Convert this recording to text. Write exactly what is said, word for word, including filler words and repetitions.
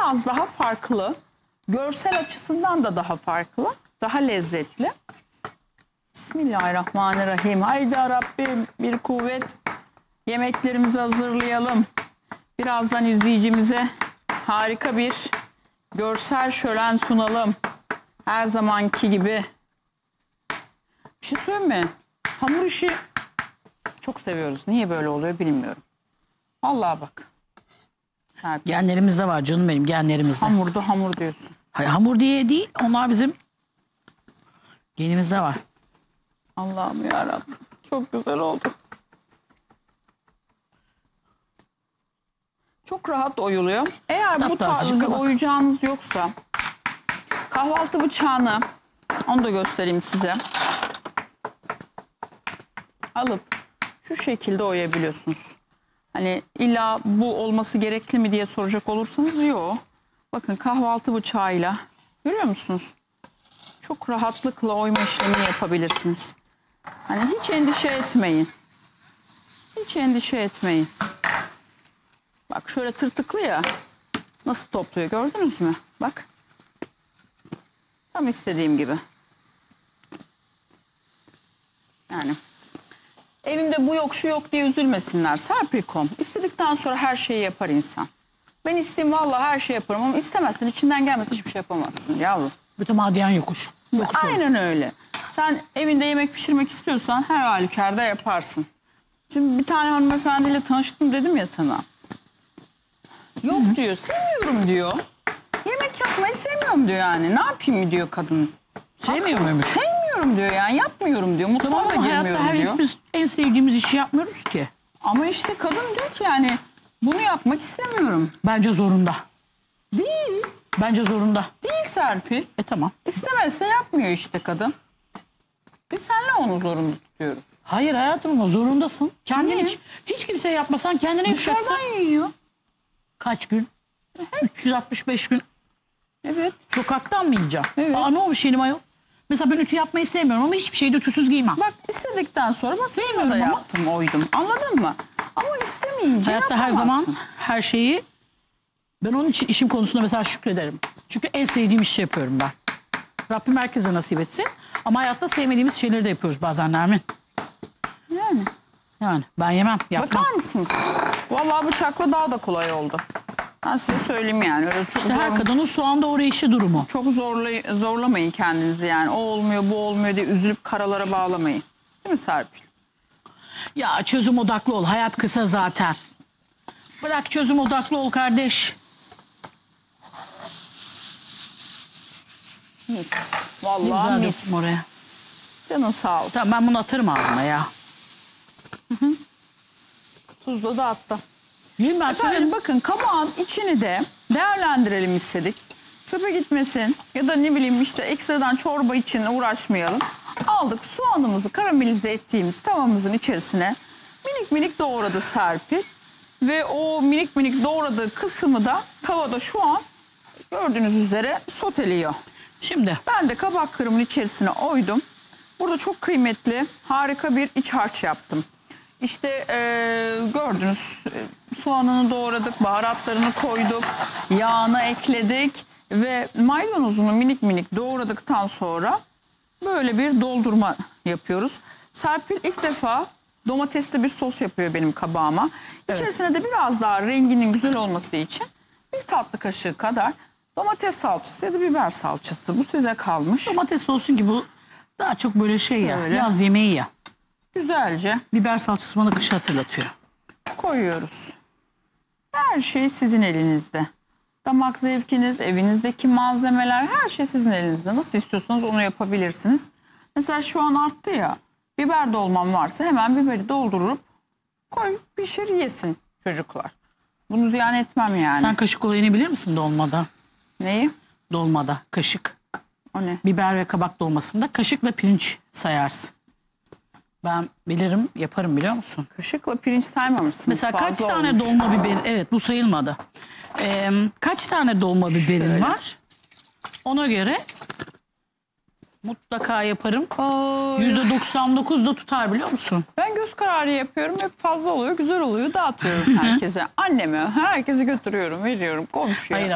biraz daha farklı. Görsel açısından da daha farklı. Daha lezzetli. Bismillahirrahmanirrahim. Haydi Rabbim bir kuvvet. Yemeklerimizi hazırlayalım. Birazdan izleyicimize harika bir görsel şölen sunalım. Her zamanki gibi. Bir şey söyleyeyim mi? Hamur işi çok seviyoruz. Niye böyle oluyor bilmiyorum. Vallahi bak. Serpil. Genlerimizde var canım benim, genlerimizde. Hamurdu hamur diyorsun. Hayır, hamur diye değil, onlar bizim genimizde var. Allah'ım yarabbim. Çok güzel oldu. Çok rahat oyuluyor. Eğer bu Taptazecik tarzda kabak. oyacağınız yoksa kahvaltı bıçağını, onu da göstereyim size. Alıp şu şekilde oyabiliyorsunuz. Hani illa bu olması gerekli mi diye soracak olursanız yok. Bakın kahvaltı bıçağıyla görüyor musunuz? Çok rahatlıkla oyma işlemini yapabilirsiniz. Hani hiç endişe etmeyin. Hiç endişe etmeyin. Bak şöyle tırtıklı ya. Nasıl topluyor gördünüz mü? Bak. Tam istediğim gibi. Yani evimde bu yok şu yok diye üzülmesinler. Serpil nokta com. İstedikten sonra her şeyi yapar insan. Ben isteyeyim vallahi her şey yaparım ama istemezsen içinden gelmezse hiçbir şey yapamazsın yavrum. Bütün madyan yokuş. yokuş olur. Aynen öyle. Sen evinde yemek pişirmek istiyorsan her halükarda yaparsın. Şimdi bir tane hanımefendiyle tanıştım dedim ya sana. Yok Hı-hı. diyor, sevmiyorum diyor. Yemek yapmayı sevmiyorum diyor yani. Ne yapayım diyor kadın. Sevmiyor muymuş? Sevmiyorum diyor yani, yapmıyorum diyor. Mutfağa Tamam da ama hayatta girmiyorum her diyor. hepimiz en sevdiğimiz işi yapmıyoruz ki. Ama işte kadın diyor ki yani bunu yapmak istemiyorum. Bence zorunda. Değil. Bence zorunda. Değil Serpil. E tamam. İstemezse yapmıyor işte kadın. Biz seninle onu zorunda tutuyoruz. Hayır hayatım ama zorundasın. Kendin Niye? hiç, hiç kimseye yapmasan kendine yapacaksın. Dışarıdan yiyor. Kaç gün? üç yüz altmış beş gün. Evet. Sokaktan mı yiyeceğim? Evet. Aa ne olmuş elim ayol? Mesela ben ütü yapmayı sevmiyorum ama hiçbir şeyde ütüsüz giymem. Bak istedikten sonra bak Sevmiyorum da ama. yaptım, oydum. Anladın mı? Ama istemeyince Hayatta her yapamazsın. zaman her şeyi, ben onun için işim konusunda mesela şükrederim. Çünkü en sevdiğim işi yapıyorum ben. Rabbim herkese nasip etsin. Ama hayatta sevmediğimiz şeyleri de yapıyoruz bazen Nermin. Yani. Yani ben yemem, yapmam. Bakar mısınız? Vallahi bıçakla daha da kolay oldu. Ben size söyleyeyim yani. Öyle çok İşte her zor, kadının soğanda uğrayışı durumu. çok zorlay zorlamayın kendinizi yani. O olmuyor, bu olmuyor diye üzülüp karalara bağlamayın. Değil mi Serpil? Ya çözüm odaklı ol. Hayat kısa zaten. Bırak çözüm odaklı ol kardeş. Mis. Vallahi Güzel mis. döktüm oraya. Canın sağ olsun. Tamam ben bunu atarım ağzıma ya. Tuzla da attı. Değil mi ben Efendim söylerim. bakın kabağın içini de değerlendirelim istedik. Çöpe gitmesin ya da ne bileyim işte ekstradan çorba için uğraşmayalım. Aldık soğanımızı karamelize ettiğimiz tavamızın içerisine minik minik doğradı Serpil. Ve o minik minik doğradığı kısmı da tavada şu an gördüğünüz üzere soteliyor. Şimdi Ben de kabak kırımın içerisine oydum. Burada çok kıymetli harika bir iç harç yaptım. İşte ee, gördünüz e, soğanını doğradık, baharatlarını koyduk, yağını ekledik ve maydanozunu minik minik doğradıktan sonra böyle bir doldurma yapıyoruz. Serpil ilk defa domatesli bir sos yapıyor benim kabağıma. Evet. İçerisine de biraz daha renginin güzel olması için bir tatlı kaşığı kadar domates salçası ya da biber salçası, bu size kalmış. domates olsun ki bu daha çok böyle şey ya, Şöyle. yaz yemeği ya. Güzelce Biber salçası bana kışı hatırlatıyor. koyuyoruz. Her şey sizin elinizde. Damak zevkiniz, evinizdeki malzemeler, her şey sizin elinizde. Nasıl istiyorsanız onu yapabilirsiniz. Mesela şu an arttı ya, biber dolmam varsa hemen biberi doldurup koy, pişir, yesin çocuklar. Bunu ziyan etmem yani. Sen kaşık olayını bilir misin dolmada? Neyi? Dolmada kaşık. O ne? Biber ve kabak dolmasında kaşıkla pirinç sayarsın. Ben bilirim, yaparım biliyor musun? Kaşıkla pirinç saymamışsınız. Mesela kaç fazla tane olmuş. dolma biber, evet bu sayılmadı. Ee, kaç tane dolma biberin Şöyle. var? Ona göre mutlaka yaparım. Aa, yüzde doksan dokuz da tutar biliyor musun? ben göz kararı yapıyorum. Hep fazla oluyor, güzel oluyor. Dağıtıyorum herkese. Anneme, herkese götürüyorum, veriyorum, komşuya. Hayır